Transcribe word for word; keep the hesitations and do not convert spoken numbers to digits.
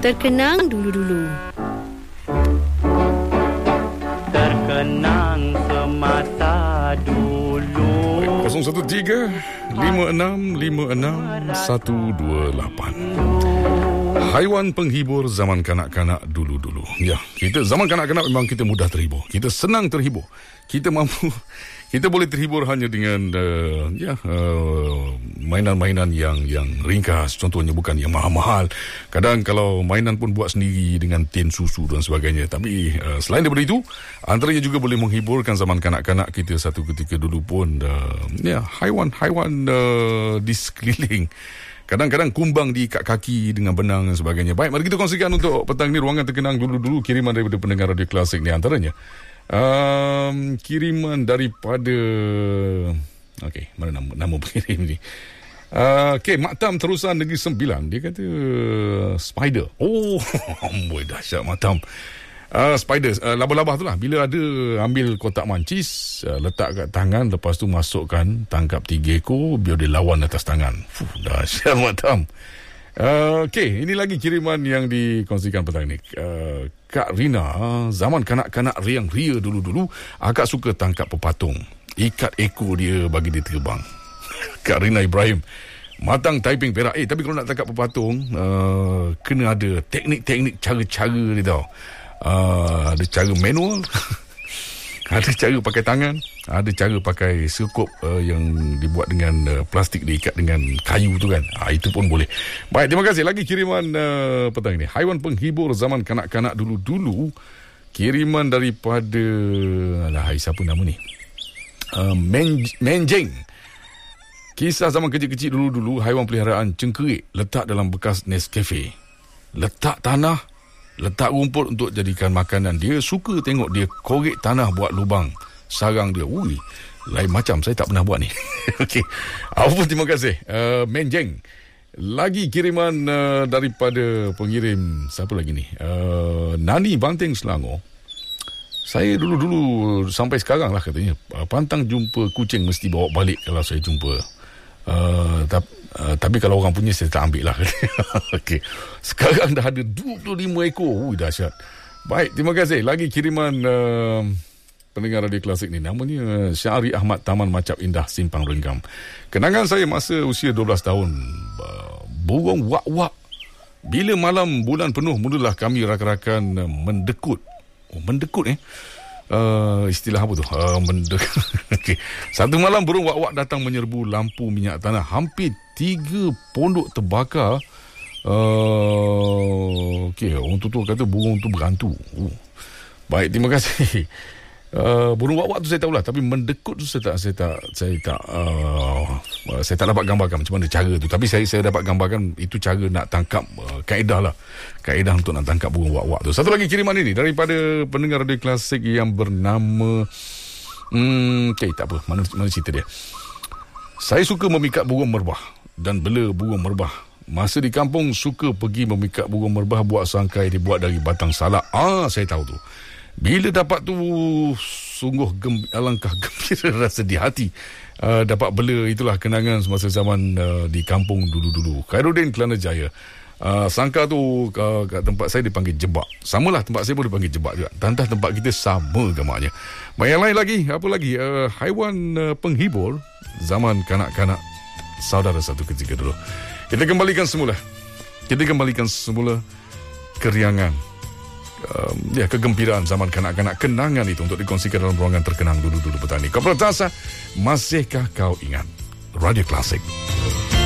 terkenang dulu-dulu. Terkenang semasa dulu. kosong satu tiga lima enam lima enam satu dua lapan. Haiwan penghibur zaman kanak-kanak dulu-dulu. Ya, kita zaman kanak-kanak memang kita mudah terhibur. Kita senang terhibur. Kita mampu, kita boleh terhibur hanya dengan uh, ya uh, mainan-mainan yang yang ringkas. Contohnya bukan yang mahal-mahal. Kadang kalau mainan pun buat sendiri dengan tin susu dan sebagainya. Tapi uh, selain daripada itu, antaranya juga boleh menghiburkan zaman kanak-kanak kita satu ketika dulu pun. Uh, ya, haiwan-haiwan uh, di sekeliling. Kadang-kadang kumbang diikat kaki dengan benang dan sebagainya. Baik, mari kita kongsikan untuk petang ni ruangan terkenang dulu-dulu kiriman daripada pendengar radio klasik ni antaranya. Um, kiriman daripada okey, mana nama nama pengirim ni? Uh, okey, Maktam Terusan Negeri Sembilan. Dia kata spider. Oh, amboi dahsyat Maktam. Uh, spider, uh, labah-labah tu lah. Bila ada, ambil kotak mancis, uh, letak kat tangan, lepas tu masukkan, tangkap tiga ekor, biar dia lawan atas tangan. Fuh, dahsyat Maktam. Uh, Okey, ini lagi kiriman yang dikongsikan petang ni. Uh, Kak Rina, zaman kanak-kanak riang ria dulu-dulu, akak suka tangkap pepatung. Ikat ekor dia bagi dia terbang. Kak Rina Ibrahim, Matang Taiping Perak. Eh, tapi kalau nak tangkap pepatung, uh, kena ada teknik-teknik, cara-cara dia tau. Uh, ada cara manual, ada cara pakai tangan, ada cara pakai sekop uh, yang dibuat dengan uh, plastik diikat dengan kayu tu kan. Uh, itu pun boleh. Baik, terima kasih. Lagi kiriman uh, petang ini. Haiwan penghibur zaman kanak-kanak dulu-dulu. Kiriman daripada, alah, siapa nama ni? Uh, Men- Menjeng. Kisah zaman kecil-kecil dulu-dulu, haiwan peliharaan cengkerik letak dalam bekas Nescafe. Letak tanah, letak rumput untuk jadikan makanan. Dia suka tengok dia korek tanah buat lubang sarang dia. Ui, lain macam, saya tak pernah buat ni. Okey, apa pun terima kasih uh, Menjeng. Lagi kiriman uh, daripada pengirim, siapa lagi ni? uh, Nani Banting Selangor. Saya dulu-dulu sampai sekarang lah katanya, uh, pantang jumpa kucing mesti bawa balik kalau saya jumpa. uh, tapi Uh, tapi kalau orang punya saya tak ambil lah. Okey. Sekarang dah ada dua puluh lima ekor. Ui, dahsyat. Baik, terima kasih. Lagi kiriman uh, pendengar radio klasik ni. Namanya Syahri Ahmad, Taman Macap Indah, Simpang Renggam. Kenangan saya masa usia dua belas tahun. Uh, burung wak-wak. Bila malam bulan penuh, mulalah kami rakan-rakan uh, mendekut. Oh, mendekut eh. Uh, istilah apa tu? Uh, mendekut. Okay. Satu malam burung wak-wak datang menyerbu lampu minyak tanah. Hampir tiga pondok terbakar. Uh, Okey, orang tu tu kata burung tu berhantu. Uh. Baik, terima kasih. Uh, burung wak-wak tu saya tahulah, tapi mendekut tu saya tak saya tak saya tak uh, saya tak dapat gambarkan macam mana cara tu. Tapi saya saya dapat gambarkan itu cara nak tangkap, uh, kaedah lah. Kaedah untuk nak tangkap burung wak-wak tu. Satu lagi kiriman ini daripada pendengar radio klasik yang bernama hmm, okey, tak apa. Mana mana cerita dia. Saya suka memikat burung merbah dan bela burung merbah. Masa di kampung suka pergi memikat burung merbah, buat sangkai dibuat dari batang salak. Ah, saya tahu tu. Bila dapat tu sungguh gemb- alangkah gembira rasa di hati. Uh, dapat bela, itulah kenangan semasa zaman uh, di kampung dulu-dulu. Khairuddin Kelana Jaya. Uh, sangka tu uh, kat tempat saya dipanggil jebak. Samalah tempat saya pun dipanggil jebak juga. Tantah tempat kita sama gamaknya. Yang lain lagi, apa lagi? Uh, haiwan uh, penghibur zaman kanak-kanak saudara satu ketika dulu. Kita kembalikan semula. Kita kembalikan semula keriangan. Um, ya, kegembiraan zaman kanak-kanak, kenangan itu untuk dikongsikan dalam ruangan terkenang dulu-dulu petani. Kau Tasa, masihkah kau ingat Radio Klasik?